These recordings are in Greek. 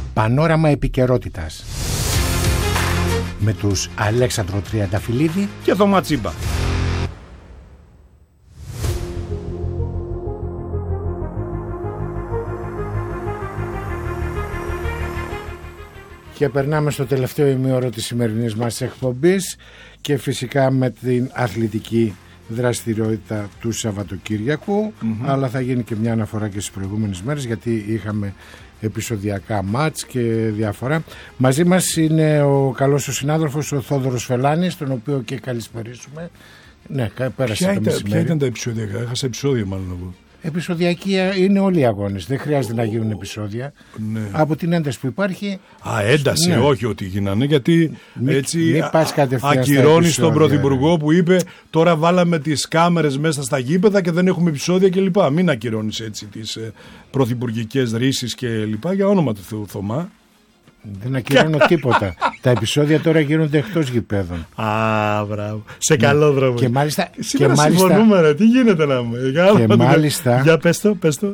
Πανόραμα επικαιρότητας με τους Αλέξανδρο Τριανταφυλλίδη και Θωμά Τσίμπα. Και περνάμε στο τελευταίο ημίωρο της σημερινής μας εκπομπής και φυσικά με την αθλητική δραστηριότητα του Σαββατοκύριακου, αλλά θα γίνει και μια αναφορά και στις προηγούμενες μέρες, γιατί είχαμε επεισοδιακά μάτς και διάφορα. Μαζί μας είναι ο καλός ο συνάδελφος ο Θόδωρος Φελάνης, τον οποίο και καλησπερίσουμε. Ναι, πέρασε το μεσημέρι. Ποια ήταν τα επεισοδιακά? Έχασα επεισόδια μάλλον εγώ. Επεισοδιακοί είναι όλοι οι αγώνες. Δεν χρειάζεται να γίνουν επεισόδια. Ναι. Από την ένταση που υπάρχει. Ένταση, ναι. Όχι ότι γίνανε, γιατί έτσι ακυρώνει τον Πρωθυπουργό που είπε τώρα βάλαμε τις κάμερες μέσα στα γήπεδα και δεν έχουμε επεισόδια κλπ. Μην ακυρώνεις έτσι τις πρωθυπουργικές ρίσεις κλπ. Για όνομα του Θεού, Θωμά. Δεν ακυρώνω τίποτα. Τα επεισόδια τώρα γίνονται εκτός γηπέδων. Μπράβο. Σε καλό δρόμο. Και μάλιστα. Σήμερα συμφωνούμε, τι γίνεται να μου. Και μάλιστα. Για πες το.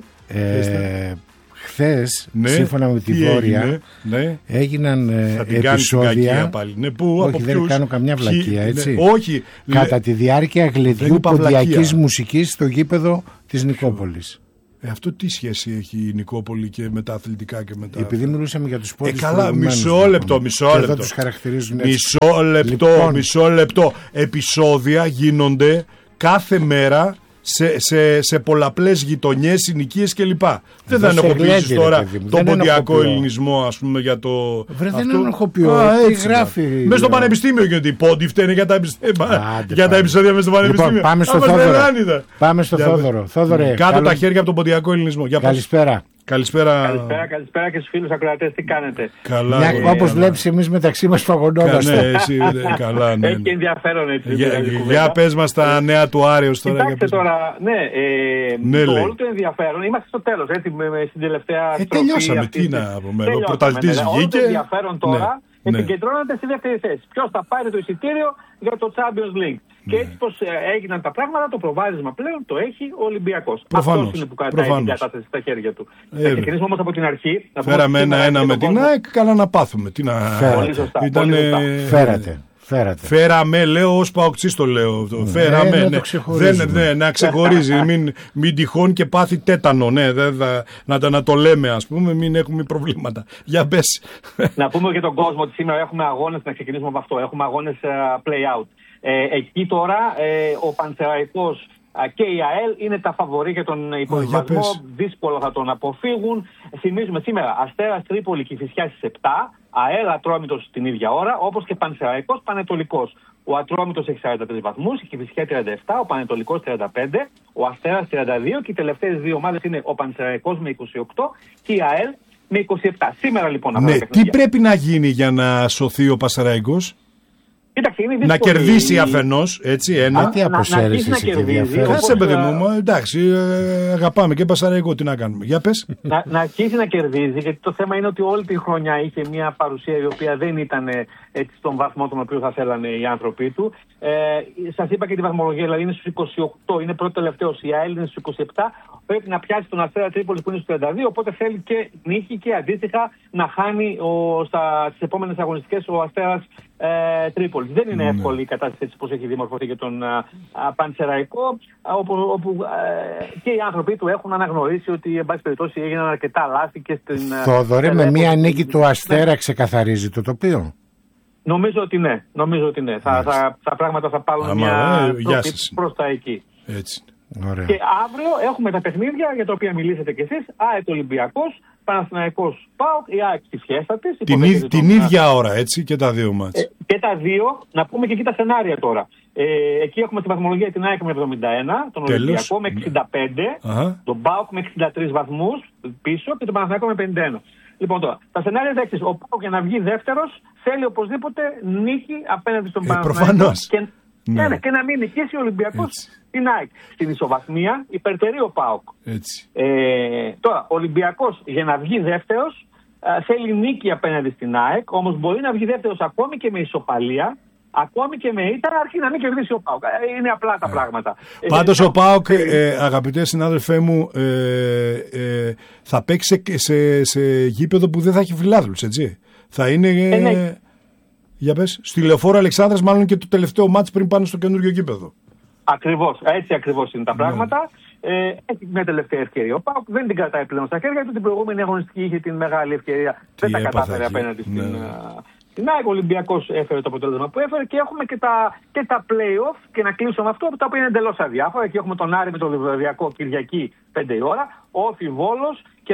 Χθες, ναι, σύμφωνα με τη Βόρεια, ναι, έγιναν επεισόδια. Πάλι. Ναι, πού, όχι, δεν κάνω καμιά βλακεία, έτσι. Ναι, όχι. Κατά τη διάρκεια γλεντιού ποντιακής μουσικής στο γήπεδο της Νικόπολης. Αυτό τι σχέση έχει η Νικόπολη και με τα αθλητικά και με τα... Επειδή μιλούσαμε για τους πόντους. Καλά, μισό λεπτό. Εδώ τους χαρακτηρίζουν έτσι. Μισό λεπτό. Επεισόδια γίνονται κάθε μέρα σε πολλαπλές γειτονιές, συνοικίες κλπ. Δεν θα ενοχοποιήσεις τώρα τον ποντιακό ελληνισμό, ας πούμε, για το... Δεν ενοχοποιώ. Τι γράφει. Μέσα στο πανεπιστήμιο γιατί οι πόντοι φταίνε για τα επεισόδια μέσα στο πανεπιστήμιο. Πάμε στο Θόδωρο. Κάτω τα χέρια από τον ποντιακό ελληνισμό. Καλησπέρα. Καλησπέρα και στους φίλους ακροατές, τι κάνετε? Καλά. Όπως βλέπεις, εμείς μεταξύ μας φαγωνόμαστε. Καλά, ναι. Έχει και ενδιαφέρον έτσι. Για πες μας τα νέα του Άρεος τώρα. Κοιτάξτε τώρα, το όλο το ενδιαφέρον, είμαστε στο τέλος, έτσι, στην τελευταία στροφή. Τελειώσαμε, τι να πούμε, ο πρωταθλητής βγήκε. Όλο το ενδιαφέρον τώρα επικεντρώνεται στη δεύτερη θέση. Ποιος θα πάρει το εισιτήριο για το Champions League. Και έτσι πως έγιναν τα πράγματα, το προβάδισμα πλέον το έχει ο Ολυμπιακός. Αυτός είναι που κρατάει την κατάσταση στα χέρια του. Θα ξεκινήσουμε όμως από την αρχή. Φέραμε ένα με την ΑΕΚ, καλά να πάθουμε. Τι να... Πολύ σωστά. Φέραμε, λέω ως παοξής το λέω. Φέραμε, να ξεχωρίζει. Μην τυχόν και πάθει tétανο. Να το λέμε, ας πούμε, μην έχουμε προβλήματα. Για πες. Να πούμε για τον κόσμο ότι σήμερα έχουμε αγώνες, να ξεκινήσουμε από αυτό. Έχουμε αγώνες play-out. Εκεί τώρα ο Πανσεραϊκός και η ΑΕΛ είναι τα φαβορί για τον υποβιβασμό. Δύσκολο θα τον αποφύγουν. Θυμίζουμε σήμερα Αστέρας Τρίπολη Κηφισιάς στις 7, ΑΕΛ Ατρόμητος την ίδια ώρα, όπως και Πανσεραϊκός Πανετολικός. Ο Ατρόμητος έχει 43 βαθμούς, η Κηφισιά 37, ο Πανετολικός 35, ο Αστέρας 32 και οι τελευταίες δύο ομάδες είναι ο Πανσεραϊκός με 28 και η ΑΕΛ με 27. Σήμερα λοιπόν τι πρέπει να γίνει για να σωθεί ο Πανσεραϊκός? Να κερδίσει αφενός, έτσι, ένα. Τι αποσέρεση να κερδίζει. Κάτσε, παιδί μου, εντάξει, αγαπάμε και Πανσεραϊκό, τι να κάνουμε. Για πες. Να αρχίσει να κερδίζει, γιατί το θέμα είναι ότι όλη τη χρονιά είχε μια παρουσία η οποία δεν ήταν έτσι στον βαθμό τον οποίο θα θέλανε οι άνθρωποι του. Σας είπα και τη βαθμολογία, δηλαδή είναι στους 28, είναι πρώτο τελευταίος, η ΑΕΛ είναι στους 27. Πρέπει να πιάσει τον Αστέρα Τρίπολη που είναι στους 32, οπότε θέλει και νίκη και αντίστοιχα να χάνει στις επόμενες αγωνιστικές ο Αστέρας Τρίπολη. Δεν είναι εύκολη η κατάσταση έτσι όπως έχει δημορφωθεί για τον Πανσεραϊκό, όπου και οι άνθρωποι του έχουν αναγνωρίσει ότι εν πάση περιπτώσει έγιναν αρκετά λάθη και στην... Θόδωρε, με μία νίκη του Αστέρα ξεκαθαρίζει το τοπίο? Νομίζω ότι ναι. Τα πράγματα θα πάρουν μια τρόπη προς τα εκεί. Έτσι. Ωραία. Και αύριο έχουμε τα παιχνίδια για τα οποία μιλήσατε κι εσείς. ΑΕΚ Ολυμπιακός, Παναθηναϊκός ΠΑΟΚ, η ΑΕΚ στη φιέστα της. Την ίδια ώρα, έτσι, και τα δύο μάτς. Και τα δύο, να πούμε και εκεί τα σενάρια τώρα. Εκεί έχουμε στη βαθμολογία την ΑΕΚ με 71, τον Ολυμπιακό με 65, τον ΠΑΟΚ με 63 βαθμούς πίσω και τον Παναθηναϊκό με 51. Λοιπόν τώρα, τα σενάρια είναι εξής. Ο ΠΑΟΚ για να βγει δεύτερος θέλει οπωσδήποτε νίκη απέναντι στον Παναθηναϊκό. Και να μην νικήσει ο Ολυμπιακός την ΑΕΚ. Στην ισοβαθμία υπερτερεί ο ΠΑΟΚ. Τώρα, ο Ολυμπιακός για να βγει δεύτερος θέλει νίκη απέναντι στην ΑΕΚ, όμως μπορεί να βγει δεύτερος ακόμη και με ισοπαλία Ακόμη και με ήττα, αρκεί να μην κερδίσει ο ΠΑΟΚ. Είναι απλά τα πράγματα. Πάντως ο ΠΑΟΚ, αγαπητέ συνάδελφέ μου, θα παίξει σε γήπεδο που δεν θα έχει φιλάθλους, έτσι. Θα είναι. Ναι. Για πες, στη Λεωφόρο Αλεξάνδρας, μάλλον και το τελευταίο μάτς πριν πάνε στο καινούριο γήπεδο. Ακριβώς, έτσι ακριβώς είναι τα πράγματα. Έχει μια τελευταία ευκαιρία. Ο ΠΑΟΚ δεν την κρατάει πλέον στα χέρια του. Την προηγούμενη αγωνιστική είχε την μεγάλη ευκαιρία. Δεν τα κατάφερε απέναντι στην ΑΕΚ. Ο Ολυμπιακός έφερε το αποτέλεσμα που έφερε και έχουμε και τα play-off. Και να κλείσω με αυτό, τα οποία είναι εντελώς αδιάφορα. Εκεί έχουμε τον Άρη με το Λιβαδιακό Κυριακή 5 η ώρα. Όφι Βόλος και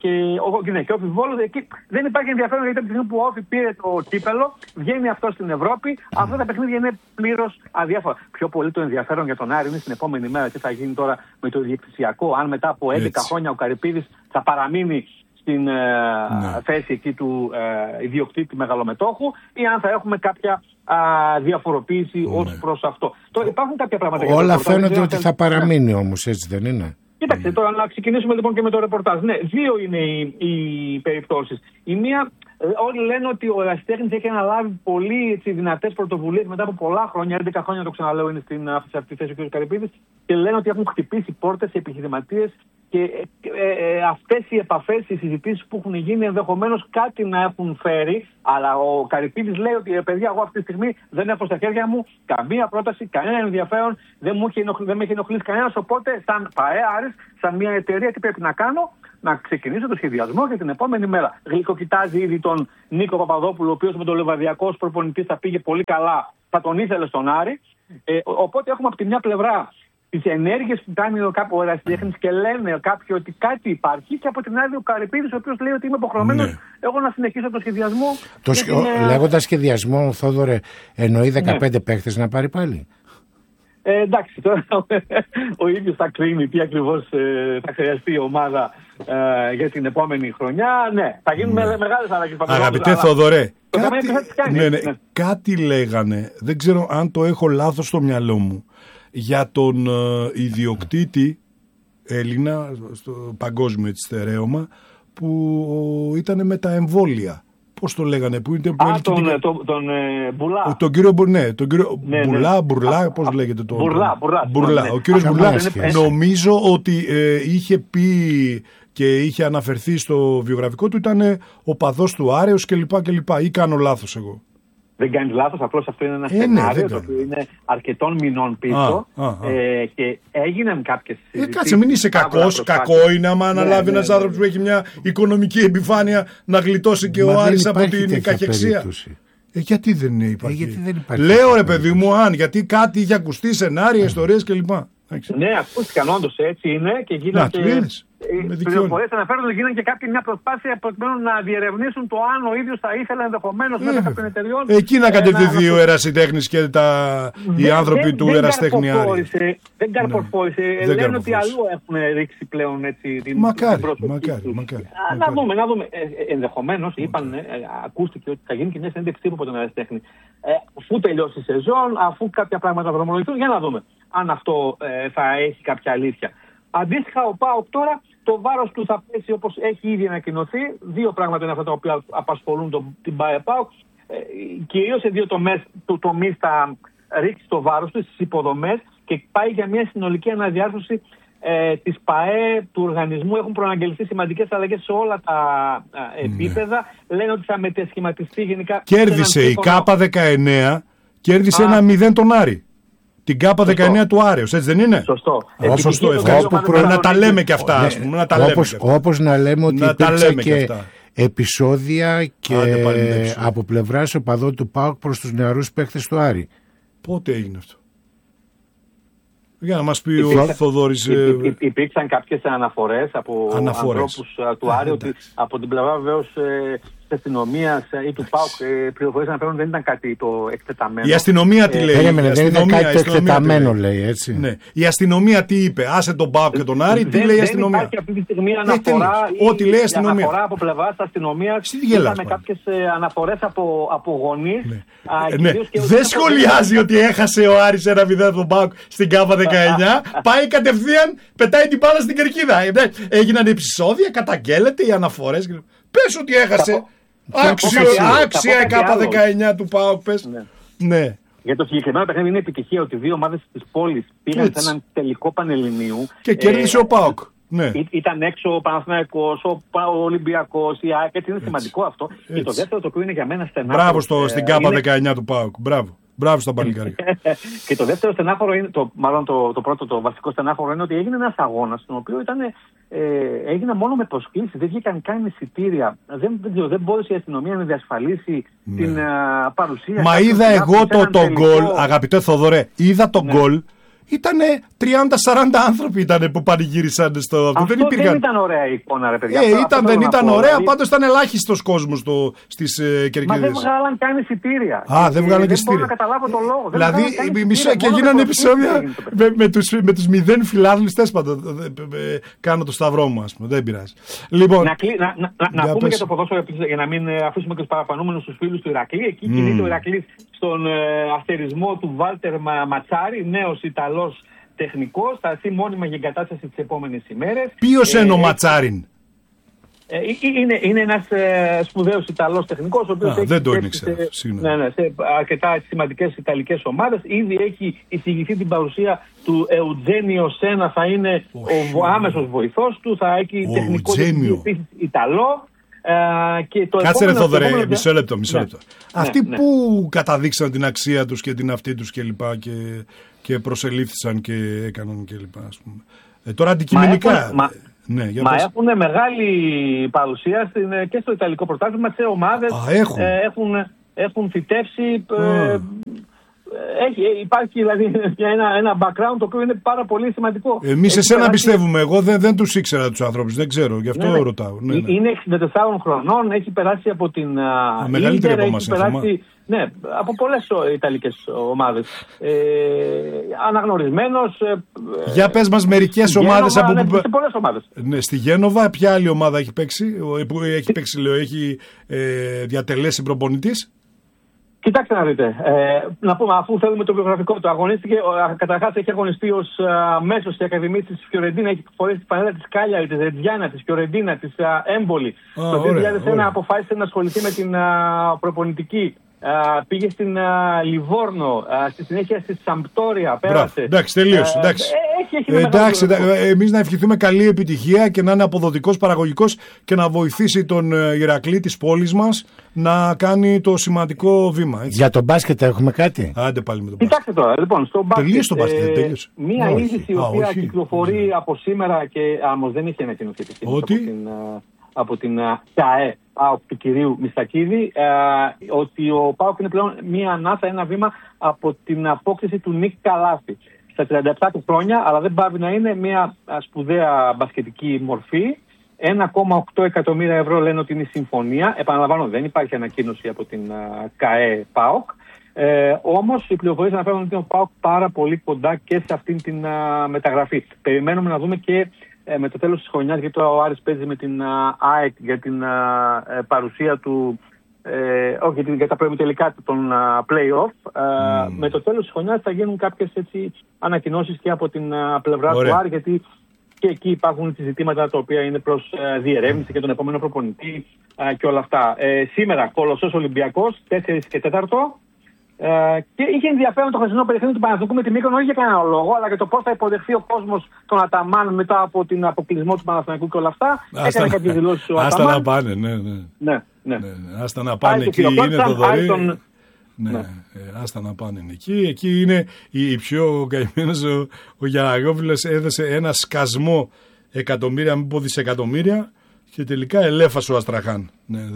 Όφι Βόλος. Εκεί δεν υπάρχει ενδιαφέρον, γιατί από τη στιγμή που ο Όφι πήρε το κύπελο, βγαίνει αυτό στην Ευρώπη. Αυτά τα παιχνίδια είναι πλήρως αδιάφορα. Πιο πολύ το ενδιαφέρον για τον Άρη είναι στην επόμενη μέρα τι θα γίνει τώρα με το διεκδικησιακό. Αν μετά από 11 χρόνια ο Καρυπίδης θα παραμείνει στην θέση εκεί του ιδιοκτήτη μεγαλομετόχου, ή αν θα έχουμε κάποια διαφοροποίηση ως προς αυτό. Τώρα υπάρχουν κάποια πράγματα. Όλα φαίνονται ότι θα παραμείνει όμως, έτσι δεν είναι? Κοίταξε, τώρα να ξεκινήσουμε λοιπόν και με το ρεπορτάζ. Ναι, δύο είναι οι περιπτώσεις. Η μία, όλοι λένε ότι ο ερασιτέχνης έχει αναλάβει πολύ δυνατές πρωτοβουλίες μετά από πολλά χρόνια, 11 χρόνια το ξαναλέω, είναι σε αυτή τη θέση ο κ. Καρυπίδης, και λένε ότι έχουν χτυπήσει πόρτες οι επιχειρηματίες και αυτές οι επαφές, οι συζητήσεις που έχουν γίνει ενδεχομένως κάτι να έχουν φέρει. Αλλά ο Καρυπίδης λέει ότι παιδιά, εγώ αυτή τη στιγμή δεν έχω στα χέρια μου καμία πρόταση, κανένα ενδιαφέρον, δεν με έχει ενοχλήσει κανένας. Οπότε, σαν ΠΑΕ Άρης, σαν μια εταιρεία, τι πρέπει να κάνω? Να ξεκινήσω το σχεδιασμό για την επόμενη μέρα. Γλυκοκοιτάζει ήδη τον Νίκο Παπαδόπουλο, ο οποίος με τον Λιβαδιακό ως προπονητής θα πήγε πολύ καλά, θα τον ήθελε στον Άρη. Οπότε έχουμε από τη μια πλευρά τις ενέργειες που κάνει ο ερασιτέχνης και λένε κάποιοι ότι κάτι υπάρχει, και από την άλλη ο Καρυπίδης, ο οποίος λέει ότι είμαι υποχρεωμένος εγώ να συνεχίσω το σχεδιασμό. Λέγοντας σχεδιασμό, Θόδωρε, εννοεί 15 παίχτες να πάρει πάλι? Εντάξει, τώρα ο ίδιος θα κρίνει τι ακριβώς θα χρειαστεί η ομάδα για την επόμενη χρονιά. Ναι, θα γίνουν μεγάλες αλλαγές. Αγαπητέ Θόδωρε, κάτι λέγανε, δεν ξέρω αν το έχω λάθος στο μυαλό μου, για τον ιδιοκτήτη Έλληνα στο παγκόσμιο στερέωμα που ήταν με τα εμβόλια. Πώς το λέγανε, που ήταν τον Μπουλά. Τον κύριο Μπουρλά, πώς λέγεται το Μπουρλά. Ο κύριος Μπουρλά, νομίζω ότι είχε πει και είχε αναφερθεί στο βιογραφικό του, ήταν οπαδός του Άρεως κλπ. Ή κάνω λάθος εγώ? Δεν κάνει λάθος, απλώς αυτό είναι ένα σενάριο το οποίο είναι αρκετών μηνών πίσω και έγιναν κάποιες συζητήσεις. Κάτσε, μην είσαι κακός. Κακό είναι άμα αναλάβει ένας άνθρωπος που έχει μια οικονομική επιφάνεια να γλιτώσει και ο Άρης από την καχεξία. Γιατί δεν υπάρχει? Λέω ρε παιδί μου, γιατί κάτι είχε ακουστεί, σενάρια, ιστορίες κλπ. Ναι, ακούστηκαν όντως, έτσι είναι, και γίνανε. Πληροφορίες αναφέρονται ότι γίνανε και μια προσπάθεια προκειμένου να διερευνήσουν το αν ο ίδιος θα ήθελε ενδεχομένως μέσα κάποιων εταιριών. Εκεί να κατευθυνθεί ο ερασιτέχνης και οι άνθρωποι του ερασιτέχνη Άρη. Δεν καρποφόρησε. Λένε ότι αλλού έχουν ρίξει πλέον την προσοχή. Μακάρι. Να δούμε. Ενδεχομένως ακούστηκε ότι θα γίνει και μια συνέντευξη τύπου από τον ερασιτέχνη. Αφού τελειώσει η σεζόν, αφού κάποια πράγματα δρομολογηθούν, για να δούμε αν αυτό θα έχει κάποια αλήθεια. Αντίστοιχα, ο ΠΑΟΚ τώρα το βάρος του θα πέσει όπως έχει ήδη ανακοινωθεί. Δύο πράγματα είναι αυτά τα οποία απασχολούν την ΠΑΟΚ. Κυρίως σε δύο τομείς θα ρίξει το βάρος του, στις υποδομές, και πάει για μια συνολική αναδιάρθρωση της ΠΑΕ, του οργανισμού. Έχουν προαναγγελθεί σημαντικές αλλαγές σε όλα τα επίπεδα. Λένε ότι θα μετεσχηματιστεί γενικά. Κέρδισε η ΚΑΠΑ19, κέρδισε 1-0 τον Άρη. Την ΚΑΠΑ 19 του Άρεως, έτσι δεν είναι? Σωστό. Να τα λέμε και αυτά, ας πούμε. Όπως να λέμε ότι υπήρξε και επεισόδια και από πλευράς οπαδών του ΠΑΟΚ προς τους νεαρούς παίκτες του Άρη. Πότε έγινε αυτό? Για να μας πει ο Θοδόρης. Υπήρξαν κάποιες αναφορές από ανθρώπους του Άρη, ότι από την πλευρά βεβαίως της αστυνομίας ή του ΠΑΟΚ πληροφορίες αναφέρουν δεν ήταν κάτι το εκτεταμένο. Η αστυνομία τι λέει? Δεν ήταν κάτι το εκτεταμένο, λέει, έτσι. Ναι. Η αστυνομία τι είπε? Άσε τον ΠΑΟΚ και τον Άρη, τι λέει η αστυνομία? Δεν υπάρχει αυτή τη στιγμή αναφορά. Ό,τι λέει η αστυνομία. Αναφορά από πλευράς της αστυνομίας. Είχαμε κάποιες αναφορές από γονείς. Δεν σχολιάζει ότι έχασε ο Άρης 1-0 τον ΠΑΟΚ στην ΚΑΠΑ 19. Πάει κατευθείαν, πετάει την μπάλα στην κερκίδα. Έγιναν επεισόδια, καταγγέλλεται οι αναφορές. Πες ότι έχασε. Άξια η ΚΑΠΑ 19 του ΠΑΟΚ, πες. Ναι. Για το συγκεκριμένο παιχνίδι είναι επιτυχία ότι δύο ομάδες της πόλης πήγαν σε έναν τελικό πανελληνίου. Και κέρδισε ο ΠΑΟΚ. Ναι. Ήταν έξω ο Παναθηναϊκός, ο Ολυμπιακός, η ΑΕΚ, έτσι είναι σημαντικό αυτό. Έτσι. Και το δεύτερο, το οποίο είναι για μένα στενάχωρο. Μπράβο στην ΚΑΠΑ 19 του ΠΑΟΚ. Μπράβο στα παλικάρια. Και το δεύτερο στενάχωρο είναι, το πρώτο, το βασικό στενάχωρο είναι ότι έγινε ένας αγώνας, στον οποίο έγινε μόνο με προσκλήσεις, δεν βγήκαν καν εισιτήρια. Δεν μπόρεσε η αστυνομία να διασφαλίσει την παρουσία. Μα είδα εγώ το γκολ, αγαπητέ Θοδωρέ, είδα το γκολ. Ήτανε 30-40 άνθρωποι που πανηγύρισαν στο αυτό. Δεν ήταν ωραία η εικόνα, ρε παιδιά. Δεν ήταν ωραία, δηλαδή... πάντως ήταν ελάχιστος κόσμος στις Κερκίδες. Μα δεν βγάλαν καν εισιτήρια. Δεν βγάλαν και εισιτήρια. Δεν μπορώ να καταλάβω το λόγο. Δηλαδή, και γίνανε επεισόδια με τους 0 φιλάθλους, κάνω το σταυρό μου, ας πούμε. Δεν πειράζει. Λοιπόν, να πούμε για το ποδόσφαιρο, για να μην αφήσουμε και τους παραπανούμενους στους φίλους του Ηρακλή. Εκεί κινείται ο Ηρακλής στον αστερισμό του Βάλτερ Ματσάρη, νέος Ιταλός τεχνικός, θα έρθει μόνιμα για εγκατάσταση τις επόμενες ημέρες. Ποιος είναι ο Ματσάριν? Είναι ένας σπουδαίος Ιταλός τεχνικός, ο οποίος έχει δεν το ήξερα, σε αρκετά σημαντικές Ιταλικές ομάδες. Ήδη έχει εισηγηθεί την παρουσία του Εουτζένιο Σένα, θα είναι ο άμεσος βοηθός του, θα έχει τεχνικό επίσης Ιταλό. Κάτσε ρε Θοδωρέ, μισό λεπτό. Αυτοί που καταδείξαν την αξία τους και την αυτή τους και προσελήφθησαν και έκαναν κλπ. Τώρα αντικειμενικά. Μα έχουν μεγάλη παρουσία και στο Ιταλικό πρωτάθλημα, σε ομάδες. Έχουν φυτέψει. Υπάρχει δηλαδή ένα background το οποίο είναι πάρα πολύ σημαντικό. Εμείς εσένα πιστεύουμε. Εγώ δεν τους ήξερα τους ανθρώπους, δεν ξέρω, γι' αυτό ρωτάω. Είναι 64 χρονών, έχει περάσει από την μεγαλύτερη από εμάς. Ναι, από πολλές Ιταλικές ομάδες. Αναγνωρισμένος. Για πες μας μερικές ομάδες από σε πολλές ομάδες. Ναι, στη Γένοβα, ποια άλλη ομάδα έχει παίξει? Έχει διατελέσει προπονητής? Κοιτάξτε να δείτε, να πούμε, αφού θέλουμε το βιογραφικό του, αγωνίστηκε, καταρχάς έχει αγωνιστεί ως μέσος της Ακαδημίας της Φιωρεντίνα, έχει φορέσει τη φανέλα της Κάλιαρη, της Ρετζιάνα, της Φιωρεντίνα, της Έμπολη. Το 2001 αποφάσισε να ασχοληθεί με την προπονητική. Πήγε στην Λιβόρνο, στη συνέχεια στη Σαμπτόρια, πέρασε. Εντάξει, τελείωσε. Εντάξει, εμείς να ευχηθούμε καλή επιτυχία και να είναι αποδοτικός, παραγωγικός και να βοηθήσει τον Ηρακλή της πόλης μας να κάνει το σημαντικό βήμα. Έτσι. Για το μπάσκετ έχουμε κάτι? Άντε πάλι με το μπάσκετ. Κοιτάξτε τώρα, λοιπόν, στο μπάσκετ. Τελείωσε. Μία είδηση η οποία κυκλοφορεί από σήμερα και όμως δεν είχε ανακοινωθεί από την ΚΑΕ ΠΑΟΚ του κυρίου Μιστακίδη, ότι ο ΠΑΟΚ είναι πλέον μία ανάσα, ένα βήμα από την απόκτηση του Νίκ Καλάθη στα 37 του χρόνια, αλλά δεν πάβει να είναι μία σπουδαία μπασκετική μορφή. 1,8 εκατομμύρια ευρώ λένε ότι είναι η συμφωνία. Επαναλαμβάνω, δεν υπάρχει ανακοίνωση από την ΚΑΕ ΠΑΟΚ. Όμως οι πληροφορίες αναφέρουν ότι είναι ο ΠΑΟΚ πάρα πολύ κοντά και σε αυτήν την μεταγραφή. Περιμένουμε να δούμε και με το τέλος της χρονιάς, γιατί ο Άρης παίζει με την ΑΕΚ για την παρουσία του, όχι για τα προημιτελικά των play-off. Με το τέλος της χρονιάς θα γίνουν κάποιες ανακοινώσεις και από την πλευρά του Άρη, γιατί και εκεί υπάρχουν ζητήματα τα οποία είναι προς διερεύνηση και τον επόμενο προπονητή και όλα αυτά. Σήμερα Κολοσσός Ολυμπιακός, 4 και 4. Και είχε ενδιαφέρον το χθεσινό παιχνίδι του Παναθηναϊκού με τη Μύκονο, όχι για κανένα λόγο, αλλά για το πώς θα υποδεχθεί ο κόσμος τον Αταμάν μετά από την αποκλεισμό του Παναθηναϊκού και όλα αυτά. Έκανε κάποιες δηλώσεις ο Αταμάν. Άστα να πάνε, ναι. Άστα να πάνε εκεί, είναι το δωρή. Ναι, άστα να πάνε εκεί. Εκεί είναι η πιο καημένος. Ο Γιανναγόπουλος έδωσε ένα σκασμό εκατομμύρια, μην πω δισεκατομμύρια, και τελικά ελέφασε ο Αστραχάν.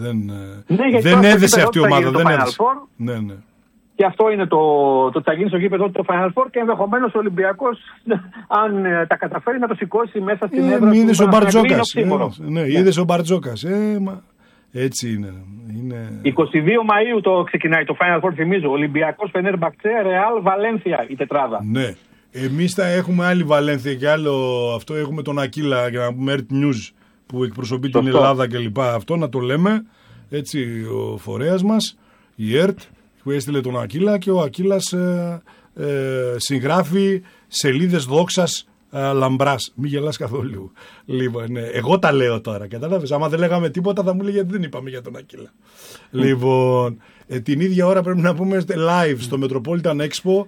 Δεν έδεσε αυτή η ομάδα. Δεν έδεσε. Και αυτό είναι το θα γίνει στο γήπεδο το Final Four και ενδεχομένως ο Ολυμπιακός, αν τα καταφέρει, να το σηκώσει μέσα στην έδρα του. Είδες ο Μπαρτζόκας. Είδες ο Μπαρτζόκας. Έτσι είναι. 22 Μαΐου το ξεκινάει το Final Four, θυμίζω. Ολυμπιακός, Φενέρμπαχτσε, Ρεάλ, Βαλένθια η τετράδα. Ναι. Εμείς θα έχουμε άλλη Βαλένθια και άλλο αυτό. Έχουμε τον Ακίλα, για να πούμε Earth News, που εκπροσωπεί την Ελλάδα κλπ. Αυτό να το λέμε. Έτσι ο φορέας μας, η ΕΡΤ, που έστειλε τον Ακίλα, και ο Ακίλας συγγράφει σελίδες δόξας Λαμπράς. Μην γελάς καθόλου. Λοιπόν, εγώ τα λέω τώρα. Κατάλαβες. Άμα δεν λέγαμε τίποτα, θα μου λέγε δεν είπαμε για τον Ακύλα. Λοιπόν, την ίδια ώρα πρέπει να πούμε live στο Metropolitan Expo.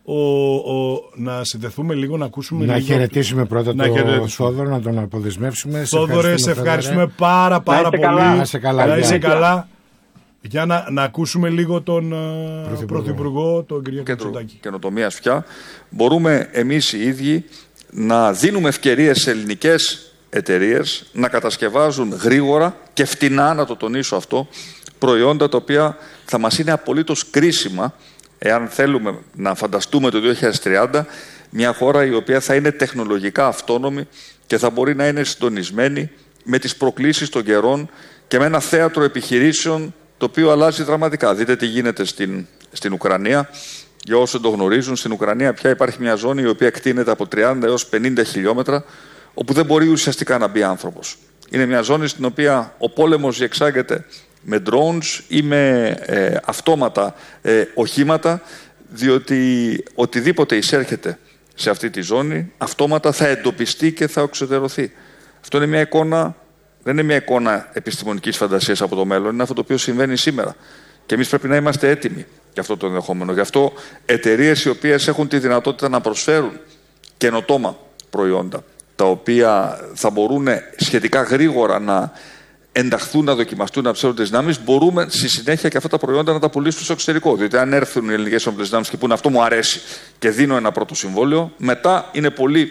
Να συνδεθούμε λίγο, να ακούσουμε. Να χαιρετήσουμε πρώτα τον Θόδωρο, να τον αποδεσμεύσουμε. Θόδωρε, σε ευχαριστούμε πάρα πολύ. Να είσαι καλά. Για να ακούσουμε λίγο τον Πρωθυπουργό, τον κ. Μητσοτάκη. Καινοτομίας πια. Μπορούμε εμείς οι ίδιοι να δίνουμε ευκαιρίες σε ελληνικές εταιρείες να κατασκευάζουν γρήγορα και φτηνά, να το τονίσω αυτό, προϊόντα τα οποία θα μας είναι απολύτως κρίσιμα εάν θέλουμε να φανταστούμε το 2030 μια χώρα η οποία θα είναι τεχνολογικά αυτόνομη και θα μπορεί να είναι συντονισμένη με τις προκλήσεις των καιρών και με ένα θέατρο επιχειρήσεων το οποίο αλλάζει δραματικά. Δείτε τι γίνεται στην Ουκρανία. Για όσοι το γνωρίζουν, στην Ουκρανία πια υπάρχει μια ζώνη η οποία εκτείνεται από 30 έως 50 χιλιόμετρα, όπου δεν μπορεί ουσιαστικά να μπει άνθρωπος. Είναι μια ζώνη στην οποία ο πόλεμος διεξάγεται με drones ή με αυτόματα οχήματα, διότι οτιδήποτε εισέρχεται σε αυτή τη ζώνη, αυτόματα θα εντοπιστεί και θα εξουδερωθεί. Αυτό είναι μια εικόνα, δεν είναι μια εικόνα επιστημονικής φαντασίας από το μέλλον, είναι αυτό το οποίο συμβαίνει σήμερα. Και εμείς πρέπει να είμαστε έτοιμοι για αυτό το ενδεχόμενο. Γι' αυτό εταιρείες οι οποίες έχουν τη δυνατότητα να προσφέρουν καινοτόμα προϊόντα, τα οποία θα μπορούν σχετικά γρήγορα να ενταχθούν, να δοκιμαστούν, να ψέρουν τις δυνάμεις, μπορούμε στη συνέχεια και αυτά τα προϊόντα να τα πουλήσουμε στο εξωτερικό. Διότι αν έρθουν οι ελληνικές όπλες δυνάμεις και πούνε αυτό μου αρέσει και δίνω ένα πρώτο συμβόλαιο, μετά είναι πολύ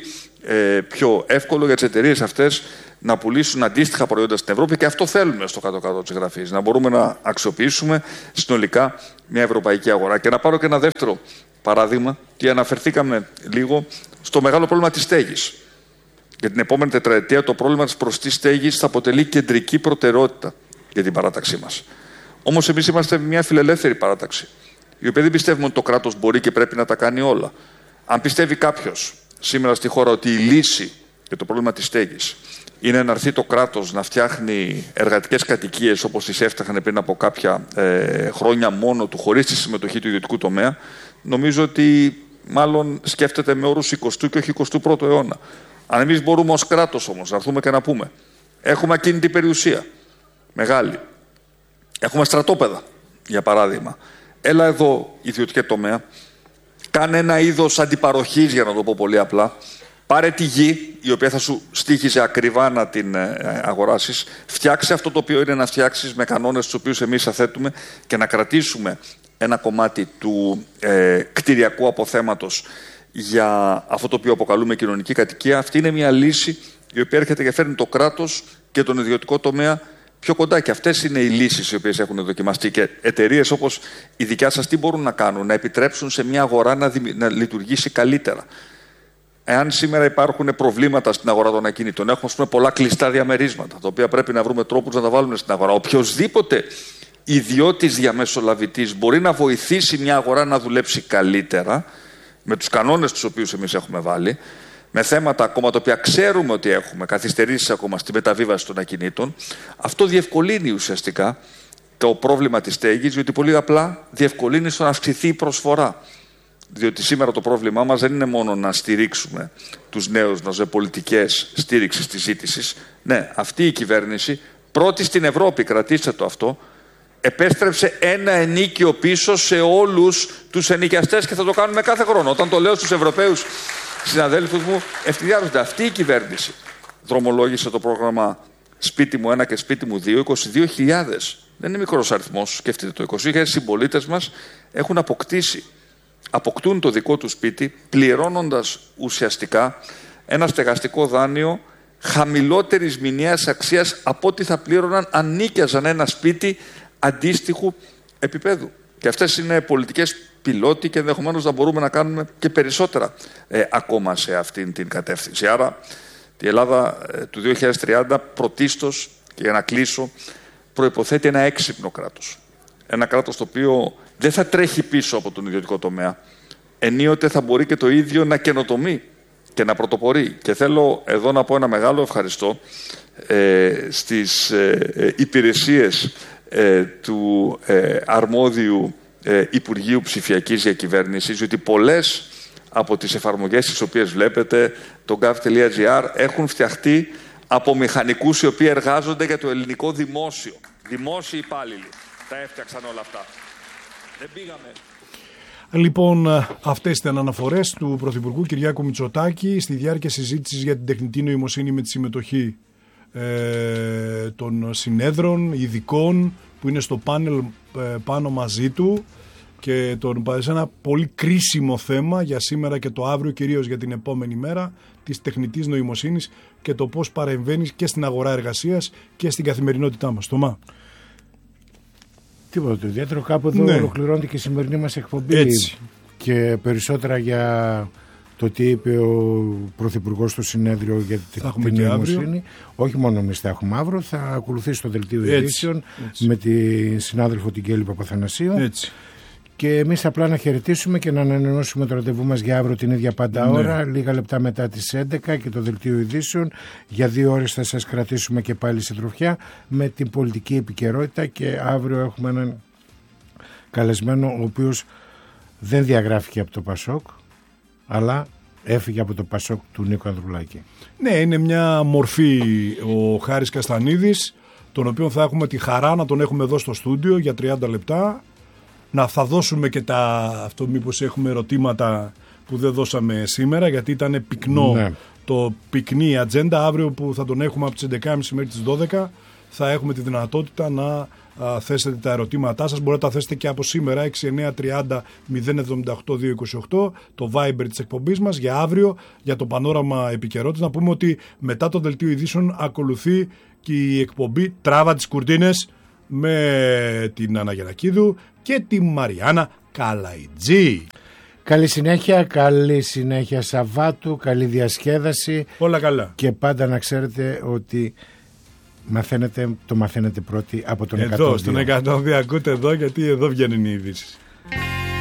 πιο εύκολο για τις εταιρείες αυτές να πουλήσουν αντίστοιχα προϊόντα στην Ευρώπη και αυτό θέλουμε στο κάτω-κάτω της γραφής. Να μπορούμε να αξιοποιήσουμε συνολικά μια ευρωπαϊκή αγορά. Και να πάρω και ένα δεύτερο παράδειγμα, και αναφερθήκαμε λίγο στο μεγάλο πρόβλημα της στέγης. Για την επόμενη τετραετία το πρόβλημα της προστής στέγης θα αποτελεί κεντρική προτεραιότητα για την παράταξή μας. Όμως εμείς είμαστε μια φιλελεύθερη παράταξη, η οποία δεν πιστεύουμε ότι το κράτος μπορεί και πρέπει να τα κάνει όλα. Αν πιστεύει κάποιος σήμερα στη χώρα ότι η λύση για το πρόβλημα της στέγης είναι να έρθει το κράτος να φτιάχνει εργατικές κατοικίες όπως τις έφτιαχνε πριν από κάποια χρόνια μόνο του, χωρίς τη συμμετοχή του ιδιωτικού τομέα, νομίζω ότι μάλλον σκέφτεται με όρους 20ου και όχι 21ου αιώνα. Αν εμείς μπορούμε ως κράτος όμως να έρθουμε και να πούμε έχουμε ακίνητη περιουσία μεγάλη, έχουμε στρατόπεδα για παράδειγμα, έλα εδώ ιδιωτικό τομέα, κάνε ένα είδος αντιπαροχής, για να το πω πολύ απλά, πάρε τη γη η οποία θα σου στοίχιζε ακριβά να την αγοράσεις, φτιάξε αυτό το οποίο είναι να φτιάξεις με κανόνες τους οποίους εμείς θα θέτουμε και να κρατήσουμε ένα κομμάτι του κτηριακού αποθέματος για αυτό το οποίο αποκαλούμε κοινωνική κατοικία. Αυτή είναι μια λύση η οποία έρχεται και φέρνει το κράτος και τον ιδιωτικό τομέα πιο κοντά. Και αυτές είναι οι λύσεις οι οποίες έχουν δοκιμαστεί. Και εταιρείες όπως η δικιά σας τι μπορούν να κάνουν? Να επιτρέψουν σε μια αγορά να λειτουργήσει καλύτερα. Εάν σήμερα υπάρχουν προβλήματα στην αγορά των ακινήτων, έχουμε πολλά κλειστά διαμερίσματα, τα οποία πρέπει να βρούμε τρόπους να τα βάλουμε στην αγορά. Οποιοδήποτε ιδιώτης διαμεσολαβητής μπορεί να βοηθήσει μια αγορά να δουλέψει καλύτερα, με τους κανόνες τους οποίους εμείς έχουμε βάλει, με θέματα ακόμα τα οποία ξέρουμε ότι έχουμε, καθυστερήσεις ακόμα στη μεταβίβαση των ακινήτων, αυτό διευκολύνει ουσιαστικά το πρόβλημα της στέγης, διότι πολύ απλά διευκολύνει στο να αυξηθεί η προσφορά. Διότι σήμερα το πρόβλημά μας δεν είναι μόνο να στηρίξουμε τους νέους μας με πολιτικές στήριξης της ζήτησης. Ναι, αυτή η κυβέρνηση, πρώτη στην Ευρώπη, κρατήστε το αυτό, επέστρεψε ένα ενίκιο πίσω σε όλους τους ενοικιαστές και θα το κάνουμε κάθε χρόνο. Όταν το λέω στους Ευρωπαίους συναδέλφους μου, ευθυδιάζονται. Αυτή η κυβέρνηση δρομολόγησε το πρόγραμμα Σπίτι μου 1 και Σπίτι μου 2, 22.000. Δεν είναι μικρός αριθμός. Σκεφτείτε το. 20.000 συμπολίτες μας αποκτούν το δικό του σπίτι, πληρώνοντας ουσιαστικά ένα στεγαστικό δάνειο χαμηλότερης μηνιαίας αξίας από ό,τι θα πλήρωναν αν νίκιαζαν ένα σπίτι αντίστοιχου επίπεδου. Και αυτές είναι πολιτικές πιλότη και ενδεχομένως να μπορούμε να κάνουμε και περισσότερα ακόμα σε αυτήν την κατεύθυνση. Άρα η Ελλάδα του 2030 πρωτίστως, και για να κλείσω, προϋποθέτει ένα έξυπνο κράτος. Ένα κράτος το οποίο δεν θα τρέχει πίσω από τον ιδιωτικό τομέα. Ενίοτε θα μπορεί και το ίδιο να καινοτομεί και να πρωτοπορεί. Και θέλω εδώ να πω ένα μεγάλο ευχαριστώ στις υπηρεσίες του αρμόδιου Υπουργείου Ψηφιακής Διακυβέρνησης, διότι πολλές από τις εφαρμογές τις οποίες βλέπετε, το gov.gr, έχουν φτιαχτεί από μηχανικούς οι οποίοι εργάζονται για το ελληνικό δημόσιο. Δημόσιοι υπάλληλοι τα έφτιαξαν όλα αυτά. Δεν πήγαμε. Λοιπόν, αυτές ήταν αναφορές του Πρωθυπουργού Κυριάκου Μητσοτάκη στη διάρκεια συζήτησης για την τεχνητή νοημοσύνη με τη συμμετοχή των συνέδρων, ειδικών που είναι στο πάνελ πάνω μαζί του, και τον σε ένα πολύ κρίσιμο θέμα για σήμερα και το αύριο, κυρίως για την επόμενη μέρα, της τεχνητής νοημοσύνης και το πώς παρεμβαίνει και στην αγορά εργασίας και στην καθημερινότητά μας. Τωμά. Τίποτα το ιδιαίτερο. Κάπου εδώ ολοκληρώνεται και η σημερινή μας εκπομπή. Έτσι. Και περισσότερα για το τι είπε ο Πρωθυπουργός στο συνέδριο για την τεχνητή νοημοσύνη. Όχι μόνο εμείς θα έχουμε αύριο, θα ακολουθήσει το δελτίο ειδήσεων με τη συνάδελφο την Κέλλη Παπαθανασίου. Έτσι. Και εμείς απλά να χαιρετήσουμε και να ανανεώσουμε το ραντεβού μας για αύριο την ίδια πάντα ώρα, λίγα λεπτά μετά τις 11 και το δελτίο ειδήσεων. Για 2 ώρες θα σας κρατήσουμε και πάλι σε τροφιά με την πολιτική επικαιρότητα, και αύριο έχουμε έναν καλεσμένο ο οποίος δεν διαγράφηκε από το Πασόκ, αλλά έφυγε από το Πασόκ του Νίκου Ανδρουλάκη. Ναι, είναι μια μορφή ο Χάρης Καστανίδης, τον οποίο θα έχουμε τη χαρά να τον έχουμε εδώ στο στούντιο για 30 λεπτά. Να θα δώσουμε και αυτό, μήπως έχουμε ερωτήματα που δεν δώσαμε σήμερα, γιατί ήταν πυκνό, το πυκνή ατζέντα. Αύριο που θα τον έχουμε από τις 11.30 μέχρι τις 12 θα έχουμε τη δυνατότητα να θέσετε τα ερωτήματά σας. Μπορείτε να τα θέσετε και από σήμερα, 6930 078 228, το Viber της εκπομπής μας για αύριο, για το πανόραμα επικαιρότητας. Να πούμε ότι μετά το δελτίο ειδήσεων ακολουθεί και η εκπομπή Τράβα τις Κουρτίνες με την Άννα Γερακίδου και τη Μαριάννα Καλαϊτζή. Καλή συνέχεια Σαββάτου, καλή διασκέδαση. Όλα καλά. Και πάντα να ξέρετε ότι το μαθαίνετε πρώτοι από τον 102. Εδώ, στον 102 ακούτε εδώ, γιατί εδώ βγαίνουν οι ειδήσεις.